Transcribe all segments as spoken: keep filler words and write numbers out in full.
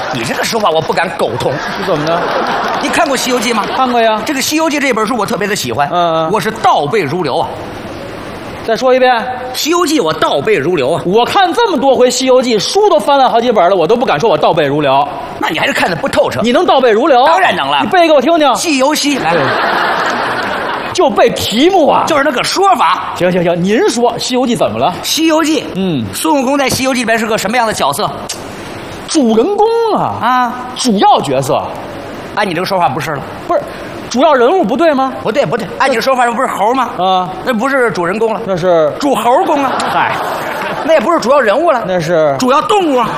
你这个说话我不敢苟同。 是怎么的？ 你看过《西游记》吗？ 看过呀。 这个《西游记》这本书我特别的喜欢， 嗯嗯， 我是倒背如流啊。 再说一遍，《 西游记》我倒背如流啊。 我看这么多回《西游记》，书都翻了好几本了，我都不敢说我倒背如流。 那你还是看的不透彻。 你能倒背如流？ 当然能了。 你背给我听听。 记游戏来。 就背题目啊， 就是那个说法。 行行行，您说《西游记》怎么了？《 西游记》， 嗯， 孙悟空在《西游记》里边是个什么样的角色？ 主人公啊啊，主要角色。 按你这个说法不是了， 不是主要人物不对吗？ 不对不对，按你的说法不是猴吗？ 啊， 那不是主人公了， 那是主猴公啊。 嗨， 那也不是主要人物了， 那是主要动物啊。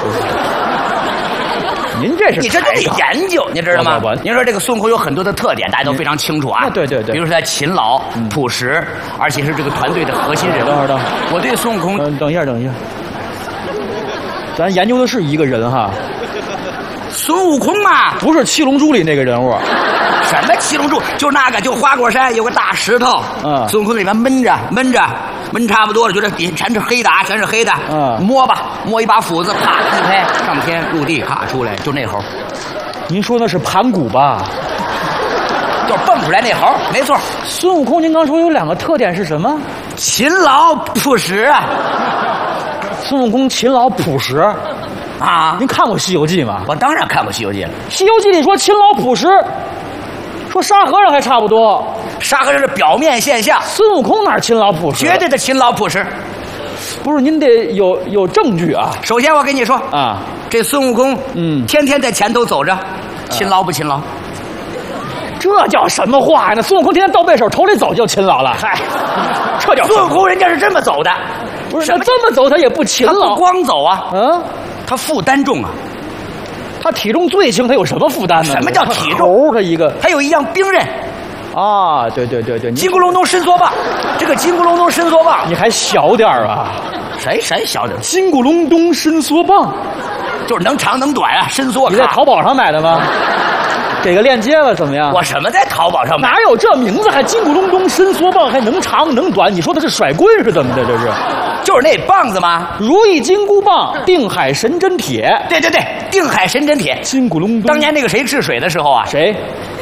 您这是你这得研究，你知道吗？ 不不不您说这个孙悟空有很多的特点，大家都非常清楚啊。 对对对， 比如说他勤劳、朴实，而且是这个团队的核心人物。 等会儿等会儿， 我对孙悟空， 嗯，等一下等一下，咱研究的是一个人哈。 孙悟空嘛， 不是《七龙珠》里那个人物。 什么七龙珠？就那个，就花果山有个大石头，嗯，孙悟空里面闷着闷着闷差不多了，就这底下全是黑的啊，全是黑的，嗯，摸吧，摸一把斧子，啪一拍，上天入地，咔出来，就那猴。 您说那是盘古吧？ 就蹦出来那猴，没错。 孙悟空，您刚说有两个特点是什么？ 勤劳朴实啊。 孙悟空勤劳朴实。啊，您看过《西游记》吗？ 我当然看过《西游记》了，《 西游记》里说勤劳朴实，说沙和尚还差不多。 沙和尚是表面现象， 孙悟空哪勤劳朴实？ 绝对的勤劳朴实。 不是，您得有有证据啊。 首先我跟你说啊，这孙悟空，嗯，天天在前头走着，勤劳不勤劳？ 这叫什么话呀？那孙悟空天天倒背手，头里走就勤劳了。嗨，这叫孙悟空人家是这么走的， 不是他这么走他也不勤劳， 他不光走啊， 嗯。 他负担重啊， 他体重最轻，他有什么负担呢？ 什么叫体重？ 他一个， 还有一样兵刃， 啊，对对对对， 金箍隆咚伸缩棒，这个金箍隆咚伸缩棒， 你还小点啊？ 谁谁小点？ 金箍隆咚伸缩棒， 就是能长能短啊，伸缩。 你在淘宝上买的吗？给个链接了怎么样？ 我什么在淘宝上买？ 哪有这名字还金箍隆咚伸缩棒，还能长能短？你说的是甩棍是怎么的？这是？ 就是那棒子吗？ 如意金箍棒，定海神针铁。 对对对，定海神针铁， 金箍隆咚。 当年那个谁治水的时候啊？ 谁？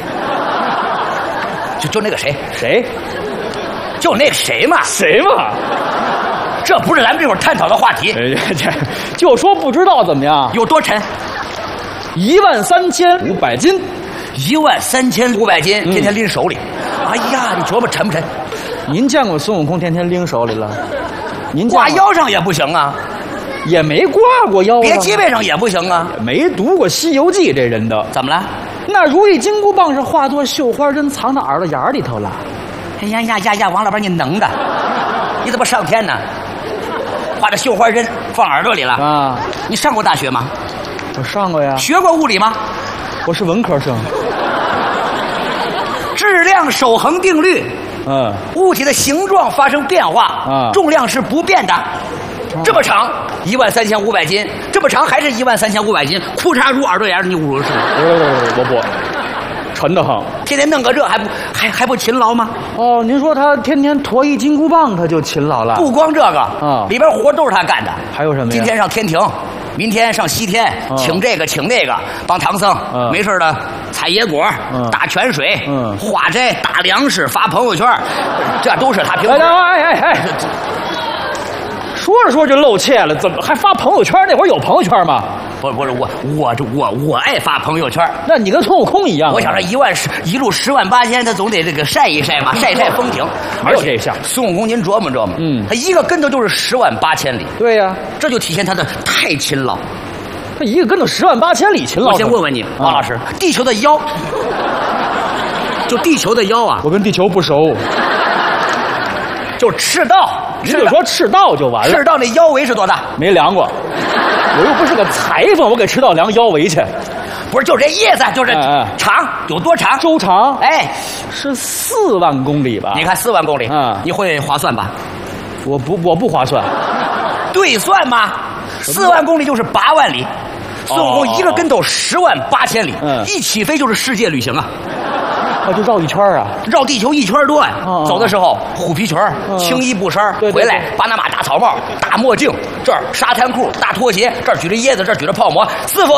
就就那个谁？ 谁？ 就那个谁嘛？ 谁嘛？ 这不是咱们这会儿探讨的话题。 就说不知道怎么样？ 有多沉？ 一万三千五百斤。 一万三千五百斤，天天拎手里。嗯、哎呀，你琢磨沉不沉？ 您见过孙悟空天天拎手里了？您挂腰上也不行啊， 也没挂过腰上， 别脊背上也不行啊。 没读过《西游记》这人的怎么了？ 那如意金箍棒是化作绣花针，藏到耳朵眼里头了。 哎呀呀呀呀！王老板，你能的，你怎么上天呢？画着绣花针放耳朵里了啊？你上过大学吗？ 我上过呀。 学过物理吗？ 我是文科生。 质量守恒定律。 嗯， 物体的形状发生变化，啊，重量是不变的。这么长，一万三千五百斤，这么长还是一万三千五百斤，裤衩入耳朵眼，你侮辱是吗？ 不不不，沉得很。 天天弄个这还不还还不勤劳吗？ 哦，您说他天天驮一金箍棒，他就勤劳了？ 不光这个，啊，里边活都是他干的。 还有什么呀？ 今天上天庭。明天上西天，嗯、请这个请那个，帮唐僧、嗯、没事的采野果、嗯、打泉水、嗯、化斋、打粮食、发朋友圈，这都是他平时。 哎哎哎！说着说着就露怯了，怎么还发朋友圈？那会儿有朋友圈吗？ 不是不是，我我我我爱发朋友圈。 那你跟孙悟空一样。 我想这一万十一路十万八千，他总得这个晒一晒嘛，晒晒风景。 没有这项。 孙悟空，您琢磨琢磨，嗯，他一个跟头就是十万八千里。 对呀、啊， 这就体现他的太勤劳。 他一个跟头十万八千里勤劳。 我先问问你，王老师，啊、地球的腰，就地球的腰啊， 我跟地球不熟， 就赤道。 您就说赤道就完了。 赤道那腰围是多大？ 没量过，我又不是个裁缝，我给赤道量腰围去。 不是，就这意思，就是长有多长？ 周长， 哎， 是四万公里吧？ 你看四万公里，嗯，你会划算吧？ 我不，我不划算。 对算吗？四万公里就是八万里，孙悟空一个跟头十万八千里，嗯，一起飞就是世界旅行啊。 啊，就绕一圈啊， 绕地球一圈多呀！哦、走的时候虎皮裙、哦、青衣布衫，对对对，回来巴拿马大草帽、大墨镜，这儿沙滩裤、大拖鞋，这儿举着椰子，这儿举着泡馍，是否？